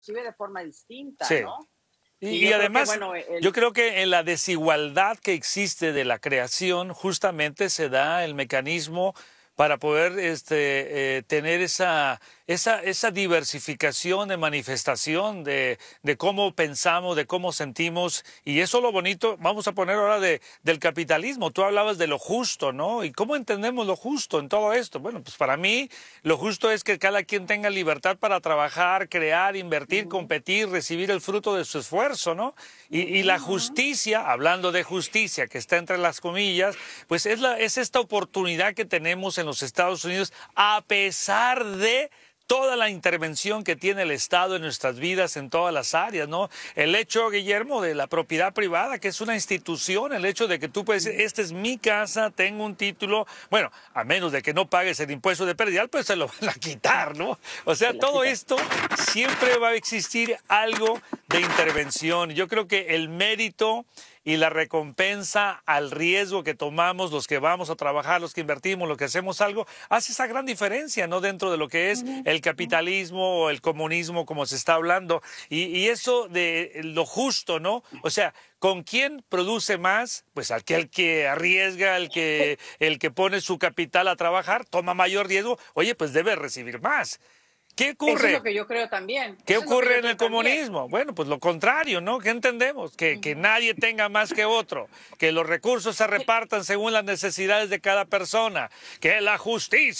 inclusive de forma distinta, Sí. ¿no? Y Yo creo que, además, bueno, yo creo que en la desigualdad que existe de la creación, justamente se da el mecanismo para poder tener esa diversificación de manifestación de cómo pensamos, de cómo sentimos. Y eso es lo bonito, vamos a poner ahora del capitalismo. Tú hablabas de lo justo, ¿no? ¿Y cómo entendemos lo justo en todo esto? Bueno, pues para mí lo justo es que cada quien tenga libertad para trabajar, crear, invertir, competir, recibir el fruto de su esfuerzo, ¿no? Y la justicia, hablando de justicia, que está entre las comillas, pues es esta oportunidad que tenemos en los Estados Unidos, a pesar de toda la intervención que tiene el Estado en nuestras vidas en todas las áreas, ¿no? El hecho, Guillermo, de la propiedad privada, que es una institución, el hecho de que tú puedes decir, esta es mi casa, tengo un título, bueno, a menos de que no pagues el impuesto de predial, pues se lo van a quitar, ¿no? O sea, se la todo quitan. esto siempre va a existir algo de intervención. Yo creo que el mérito y la recompensa al riesgo que tomamos, los que vamos a trabajar, los que invertimos, los que hacemos algo, hace esa gran diferencia, ¿no? Dentro de lo que es el capitalismo o el comunismo, como se está hablando. Y eso de lo justo, ¿no? O sea, ¿con quién produce más? Pues aquel que arriesga, el que pone su capital a trabajar, toma mayor riesgo, oye, pues debe recibir más. ¿Qué Eso es lo ocurre? que yo creo también. ¿Qué Eso es lo que ocurre yo en creo el también. comunismo? Bueno, pues lo contrario, ¿no? ¿Qué entendemos? Que nadie tenga más que otro, que los recursos se repartan según las necesidades de cada persona, que la justicia